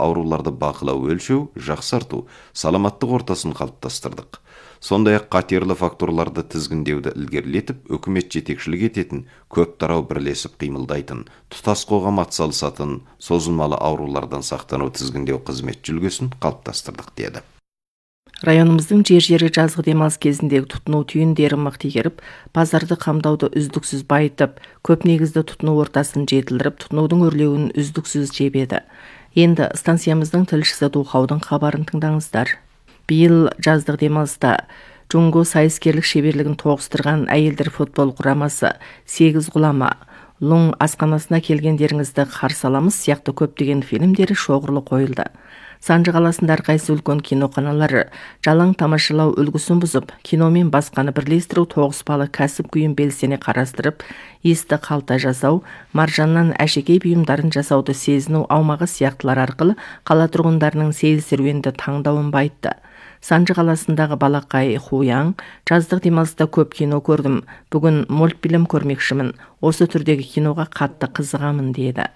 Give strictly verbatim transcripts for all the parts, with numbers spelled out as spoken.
ауруларды бақылау, өлшеу, жақсарту, саламаттық ортасын қалыптастырдық. Сондай-ақ қатерлі факторларды тізгіндеуді ілгерілетіп, үкімет жетекшілік ететін, көп тарау бірлесіп қимылдайтын, тұтас қоғам атсалысатын, созылмалы аурулардан сақтану тізгіндеу қызмет жүлгесін қалыптастырдық деді. Районымыздың жер-жері жазғы демалыс кезіндегі тұтыну түйіндері мықты игеріп, базарды қамдауды үздіксіз байытып, көп негізді тұтыну ортасын жетілдіріп, тұтынудың өрлеуін үздіксіз жебеді. Енді станциямыздың тілшісі Духаудың хабарын тыңдаңыздар. Биыл жаздық демалыста Джунго сайыскерлік шеберлігін тоғыстырған әйелдер футбол құрамасы сегіз ғұлама, Лұң асханасына келгендеріңізді қарсы аламыз сияқты көптеген фильмдері шоғырлы қойылды. Санжы қаласында әрқайсысы үлкен киноқаналары жалаң тамашалау үлгісін бұзып, киномен басқаны бірлестіру тоғыспалы кәсіп күйін белсене қарастырып, есті қалта жасау, маржаннан әшекей бұйымдарын жасауды сезіну аумағы сияқтылар арқылы қала тұрғындарының сейіл серуенді таңдауын байытты. Санжы қаласындағы балақай Хуяң, жаздық демалыста көп кино көрдім, бүгін мультфильм көрмекшімін, осы түрдегі киноға қатты қызығамын деді.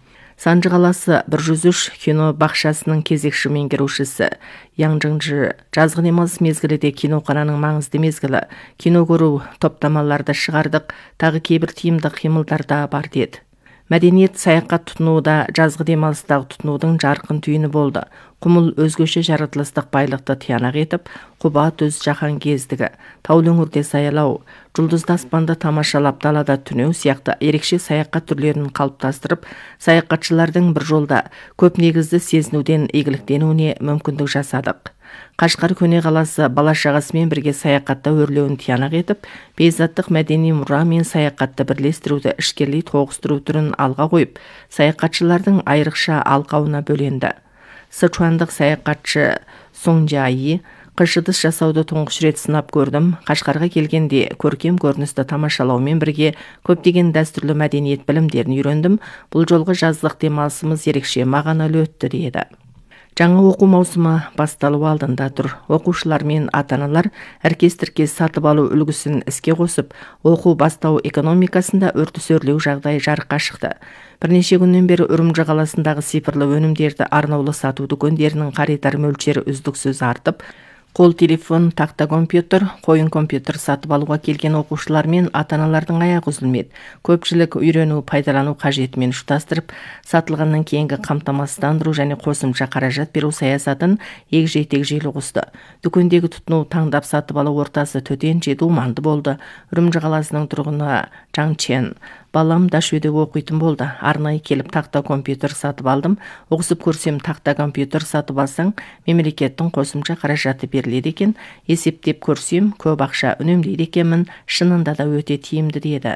Санжы қаласы бір жүз үш кино бақшасының кезекші меңгерушісі Яң Жыңжы жазғы демалыс мезгіліде киноқананың маңызды мезгілі, кино көру топтамаларды шығардық, тағы кейбір тиімді қимылдар да бар деді. Мәдениет саяхат тұтынуда жазғы демалыстағы тұтынудың жарқын түйіні болды. Құмыл өзгеше жаратылыстық байлықты тиянақ етіп, құба төз жаһан кездігі, таулы өңірде саялау, жұлдызды аспанды тамашалап далада түнеу сияқты ерекше саяхат түрлерін қалыптастырып, саяхатшылардың бір жолда көп негізді сезінуден игіліктенуіне мүмкіндік жасадық. Қашқар көне қаласы бала-шағасымен бірге саяхатта өрлеуін тиянақ етіп, бейзаттық мәдени мұра мен саяхатты бірлестіруді ішкерлей тоғыстыру түрін алға қойып, саяхатшылардың айрықша алқауына бөленді. Сычуандық саяхатшы Соңжайы қыш ыдыс жасауды тұңғыш рет сынап көрдім. Қашқарға келгенде көркем көріністі тамашалаумен бірге көптеген дәстүрлі мәдениет білімдерін үйрендім. Бұл жолғы жаздық демалысымыз ерекше мағыналы өтті деді. Жаңа оқу маусымы басталу алдында тұр. Оқушылар мен ата-аналар әркес-тіркес сатып алу үлгісін іске қосып, оқу бастау экономикасында үрдіс өрлеу жағдайы жарыққа шықты. Бірнеше күннен бері Үрімжі қаласындағы цифрлы өнімдерді арнаулы сату дүкендерінің қаритар мөлшері үздіксіз артып, қол телефон, тақта компьютер, қойын компьютер сатып алуға келген оқушылар мен ата-аналардың аяғы үзілмеді. Көпшілік үйрену, пайдалану қажетімен ұштастырып, сатылғаннан кейінгі қамтамасыздандыру және қосымша қаражат беру саясатын егжей-тегжейлі қосты. Дүкендегі тұтыну таңдап сатып алу ортасы төтенше думанды болды. Үрімжі қаласының тұрғыны Жаң Чен: балам Дашөде оқитын болды. Арнайы келіп тақта компьютер сатып алдым. Оқысып көрсем, тақта компьютер сатып алсаң, мемлекеттің қосымша қаражаты беріледі екен. Есептеп көрсем, көп ақша үнемдейді екенмін. Шынында да өте тиімді деді.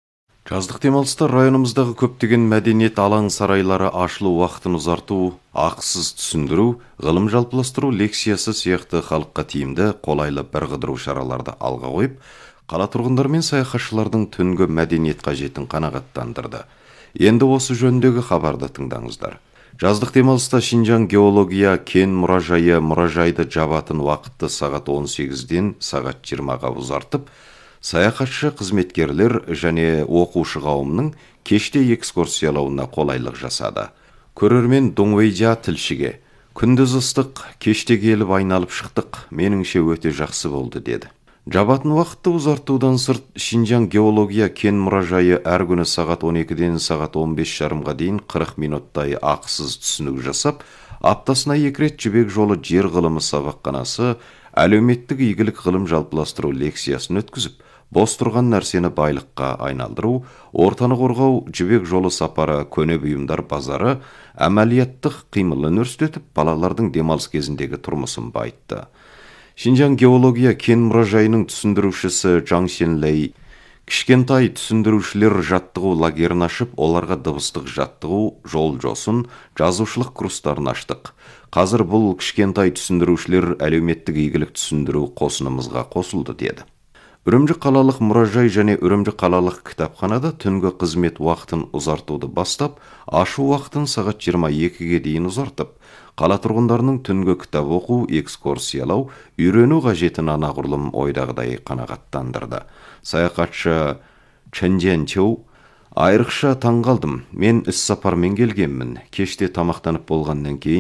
Жаздық демалыста районымыздағы көптеген мәдениет алаң сарайлары ашылу уақытын ұзарту, ақысыз түсіндіру, ғылым жалпыластыру лекциясы сияқты халыққа тиімді, қолайлы бірқыдыру шараларды алға қойып, қала тұрғындар мен саяхатшылардың түнгі мәдениет қажетін қанағаттандырды. Енді осы жөніндегі хабарды тыңдаңыздар. Жаздық демалыста Шинжаң геология кен мұражайы мұражайды жабатын уақытты сағат он сегізден сағат жиырмаға ұзартып, саяхатшы қызметкерлер және оқушы қауымның кеште экскурсиялауына қолайлық жасады. Көрермен Доңвейжа тілшіге: күндіз ыстық, кеште келіп айналып шықтық, меніңше өте жақсы болды деді. Жабатын уақытты ұзартудан сырт, Шинжаң геология кен мұражайы әр күні сағат он екіден сағат он бес жарымға дейін қырық минуттай ақысыз түсінік жасап, аптасына екі рет жібек жолы жер ғылымы сабақханасы әлеуметтік игілік ғылым жалпыластыру лекциясын өткізіп, бос тұрған нәрсені байлыққа айналдыру, ортаны қорғау, жібек жолы сапары, көне бұйымдар базары әмәлияттық қимылын өрістетіп, балалардың демалыс кезіндегі тұрмысын байытты. Шинжаң геология кен мұражайының түсіндірушісі Жаң Сенлей: кішкентай түсіндірушілер жаттығу лагерін ашып, оларға дыбыстық жаттығу, жол жосын, жазушылық курстарын аштық. Қазір бұл кішкентай түсіндірушілер әлеуметтік игілік түсіндіру қосынымызға қосылды деді. Үрімжі қалалық мұражай және Үрімжі қалалық кітапханада түнгі қызмет уақытын ұзартуды бастап, ашу уақытын сағат жиырма екіге дейін ұзартып, қала тұрғындарының түнгі кітап оқу, экскурсиялау, үйрену қажетін анағұрлым ойдағыдай қанағаттандырды. Саяхатшы Чен Чжэнчжоу: айрықша таңғалдым, мен іс сапармен келгенмін. Кеште тамақтанып болғаннан кейін